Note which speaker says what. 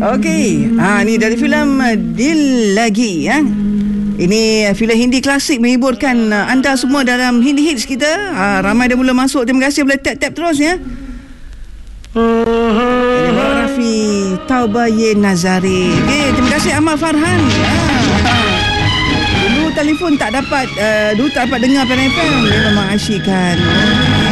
Speaker 1: Okey, ni dari filem Dil Lagi ya. Ini filem Hindi klasik menghiburkan anda semua dalam Hindi hits kita. Ramai dah mula masuk. Terima kasih, boleh tap terus ya. Ini Bapak Rafi Taubaye Nazari. Okay, terima kasih Ahmad Farhan. Dulu telefon tak dapat, dulu tak dapat dengar Plan FM. Dia memang asyik kan.